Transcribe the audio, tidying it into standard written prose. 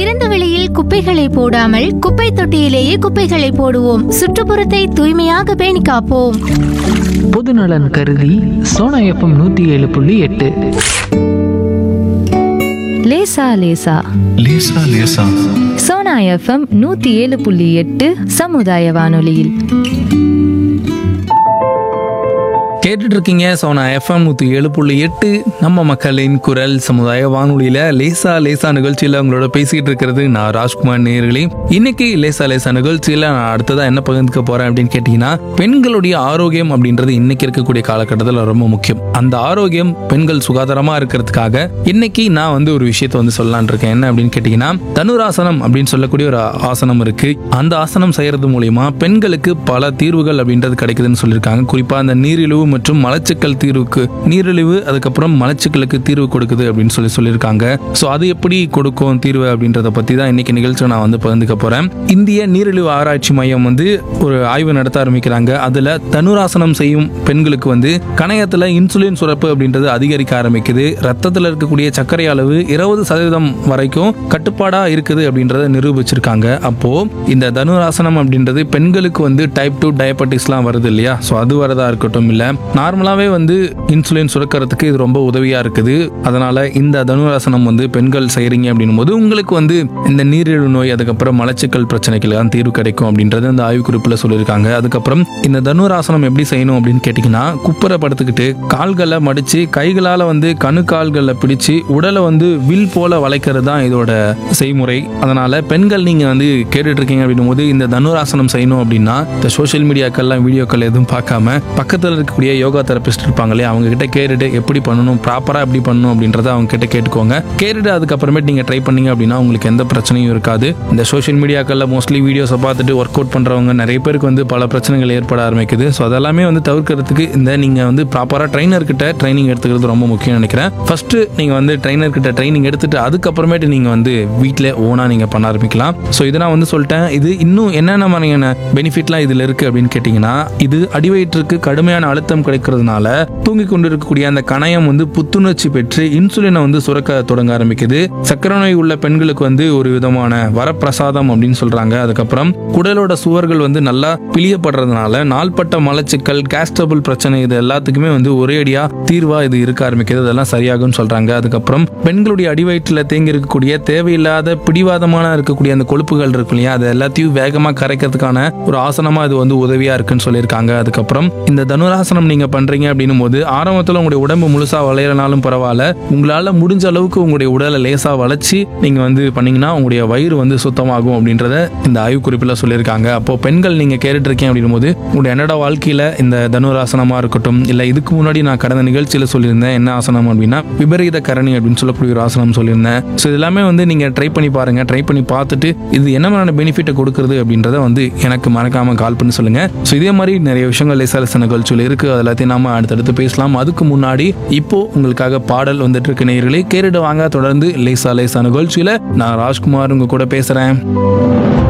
திறந்த வெளியில் குப்பைகளை போடாமல் குப்பை தொட்டியிலேயே குப்பைகளை போடுவோம். சுற்றுப்புறத்தை தூய்மையாக பேணி காப்போம். பொதுநலன் கருதி சோனா எஃப்எம் 107.8. லேசா லேசா லேசா லேசா சோனா எஃப்எம் 107.8 சமுதாய வானொலியில் கேட்டுட்டு இருக்கீங்க சோனா எஃப்எம் 107.8 நம்ம மக்களின் குரல் சமுதாய வானொலியில லேசா லேசா நிகழ்ச்சியில உங்களோட பேசிக்கிட்டு இருக்கிறது நான் ராஜ்குமார். நேயர்களே, இன்னைக்கு லேசா லேசா நிகழ்ச்சியில நான் அடுத்ததா என்ன பகிர்ந்துக்க போறேன் அப்படின்னு கேட்டீங்கன்னா, பெண்களுடைய ஆரோக்கியம் அப்படின்றது இன்னைக்கு இருக்கக்கூடிய காலகட்டத்தில் ரொம்ப முக்கியம். அந்த ஆரோக்கியம் பெண்கள் சுகாதாரமா இருக்கிறதுக்காக இன்னைக்கு நான் ஒரு விஷயத்த சொல்லலான் இருக்கேன். என்ன அப்படின்னு கேட்டீங்கன்னா, தனுராசனம் அப்படின்னு சொல்லக்கூடிய ஒரு ஆசனம் இருக்கு. அந்த ஆசனம் செய்யறது மூலியமா பெண்களுக்கு பல தீர்வுகள் அப்படின்றது கிடைக்குதுன்னு சொல்லியிருக்காங்க. குறிப்பா அந்த நீரிழிவு மற்றும் மலச்சிக்கல் தீர்வுக்கு, நீரிழிவு அதுக்கப்புறம் மலச்சிக்கலுக்கு தீர்வு கொடுக்குது அப்படின்னு சொல்லியிருக்காங்க. ஸோ அது எப்படி கொடுக்கும் தீர்வு அப்படின்றத பத்தி தான் இன்னைக்கு நிகழ்ச்சியை நான் பகிர்ந்துக்க போறேன். இந்திய நீரிழிவு ஆராய்ச்சி மையம் ஒரு ஆய்வு நடத்த ஆரம்பிக்கிறாங்க. அதுல தனுராசனம் செய்யும் பெண்களுக்கு கணையத்துல இன்சுலின் சுரப்பு அப்படின்றது அதிகரிக்க ஆரம்பிக்குது. ரத்தத்தில் இருக்கக்கூடிய சர்க்கரை அளவு 20% வரைக்கும் கட்டுப்பாடா இருக்குது அப்படின்றத நிரூபிச்சிருக்காங்க. அப்போ இந்த தனுராசனம் அப்படின்றது பெண்களுக்கு டைப் 2 டயபெட்டிஸ்லாம் வருது இல்லையா, ஸோ அது வரதா இருக்கட்டும், இல்ல நார்மலாவே இன்சுலின் சுரக்கிறதுக்கு இது ரொம்ப உதவியா இருக்குது. அதனால இந்த தனுராசனம் பெண்கள் செய்யறீங்க அப்படின்னும் போது உங்களுக்கு இந்த நீரிழிவு நோய் அதுக்கப்புறம் மலச்சிக்கல் பிரச்சனைகள் தான் தீர்வு கிடைக்கும் அப்படின்றது அந்த ஆய்வு குறிப்புல சொல்லியிருக்காங்க. அதுக்கப்புறம் இந்த தனுராசனம் எப்படி செய்யணும் அப்படின்னு கேட்டீங்கன்னா, குப்புற படுத்துக்கிட்டு கால்களை மடிச்சு கைகளால கணு கால்களை பிடிச்சு உடலை வில் போல வளைக்கிறது தான் இதோட செய்முறை. அதனால பெண்கள் நீங்க கேட்டுட்டு இருக்கீங்க அப்படின்னும் போது இந்த தனுராசனம் செய்யணும் அப்படின்னா, இந்த சோசியல் மீடியாக்கள்லாம் வீடியோக்கள் எதுவும் பார்க்காம பக்கத்தில் இருக்கக்கூடிய யோகா தெரபிஸ்ட் இருப்பாங்களே அவங்க கிட்ட கேட்டுட்டு எப்படி பண்ணணும், ப்ராப்பரா எப்படி பண்ணணும் அப்படின்றத அவங்க கிட்ட கேட்டுக்கோங்க. கேட்டுட்டு அதுக்கப்புறமேட்டு நீங்க ட்ரை பண்ணீங்க அப்படின்னா உங்களுக்கு எந்த பிரச்சனையும் இருக்காது. இந்த சோஷியல் மீடியாக்கள்ல மோஸ்ட்லி வீடியோஸை பார்த்துட்டு ஒர்க் அவுட் பண்றவங்க நிறைய பேருக்கு பல பிரச்சனைகள் ஏற்பட ஆரம்பிக்குது. ஸோ அதெல்லாமே தவிர்க்கிறதுக்கு நீங்க ப்ராப்பரா ட்ரைனர் கிட்ட ட்ரைனிங் எடுத்துக்கிறது ரொம்ப முக்கியம் நினைக்கிறேன். ஃபர்ஸ்ட் நீங்க ட்ரைனர் கிட்ட ட்ரைனிங் எடுத்துட்டு அதுக்கப்புறமேட்டு நீங்க வீட்டில் ஓனா நீங்க பண்ண ஆரம்பிக்கலாம். ஸோ இதை நான் சொல்லிட்டேன். இது இன்னும் என்னென்ன மாதிரியான பெனிஃபிட்லாம் இதுல இருக்கு அப்படின்னு கேட்டீங்கன்னா, இது அடிவயிற்றுக்கு கடுமையான அழுத்தம் கிடைக்கிறதுனால தூங்கி கொண்டிருக்கக்கூடிய அந்த கணையம் புத்துணர்ச்சி பெற்று இன்சுலினை சுரக்க தொடங்க ஆரம்பிக்குது. சக்கரை நோய் உள்ள பெண்களுக்கு ஒரு விதமான வரப்பிரசாதம் அப்படின்னு சொல்றாங்க. அதுக்கப்புறம் குடலோட சுவர்கள் நல்லா பிழியப்படுறதுனால நாள்பட்ட மலச்சிக்கல், கேஸ்ட்ரபிள் பிரச்சனை இது எல்லாத்துக்குமே ஒரே அடியா தீர்வா இது இருக்க ஆரம்பிக்குது. அதெல்லாம் சரியாகும்னு சொல்றாங்க. அதுக்கப்புறம் பெண்களுடைய அடிவயிற்றுல தேங்கி இருக்கக்கூடிய தேவையில்லாத பிடிவாதமான இருக்கக்கூடிய அந்த கொழுப்புகள் இருக்கு இல்லையா, அது எல்லாத்தையும் வேகமா கரைக்கிறதுக்கான ஒரு ஆசனமா இது உதவியா இருக்குன்னு சொல்லியிருக்காங்க. அதுக்கப்புறம் இந்த தனுராசனம் நீங்க பண்றீங்க அப்படின்னும் போது ஆரம்பத்தில் உங்களுடைய உடம்பு முழுசா வளையறனாலும் பரவாயில்ல, உங்களால முடிஞ்ச அளவுக்கு உங்களுடைய உடலை லேசா வளைச்சு நீங்க பண்ணீங்கன்னா உங்களுடைய வயிறு சுத்தமாகும் அப்படின்றத இந்த ஆய்வு குறிப்பில் சொல்லியிருக்காங்க. அப்போ பெண்கள் நீங்க கேட்டுட்டு இருக்கீங்க அப்படின்னும் போது உங்களுடைய அன்றாட வாழ்க்கையில இந்த தனுராசனமா இருக்கட்டும், இல்ல இதுக்கு முன்னாடி நான் கடந்த நிகழ்ச்சியில சொல்லியிருந்தேன் என்ன ஆசனம் அப்படின்னா விபரீத கரணி அப்படின்னு சொல்லக்கூடிய ஒரு ஆசனம் சொல்லியிருந்தேன். ஸோ இது எல்லாமே நீங்க ட்ரை பண்ணி பாருங்க. ட்ரை பண்ணி பார்த்துட்டு இது என்ன மாதிரியான பெனிஃபிட்டை கொடுக்குறது அப்படின்றத எனக்கு மறக்காம கால் பண்ணி சொல்லுங்க. ஸோ இதே மாதிரி நிறைய விஷயங்கள் லேசா லேசா நிகழ்ச்சியில் இருக்கு. அது எல்லாத்தையும் நாம அடுத்தடுத்து பேசலாம். அதுக்கு முன்னாடி இப்போ உங்களுக்காக பாடல் வந்துட்டு இருக்கு. நேயர்களே கேட்டுட்டு வாங்க. தொடர்ந்து லேசா லேசா நிகழ்ச்சியில நான் ராஜ்குமார் உங்க கூட பேசுறேன்.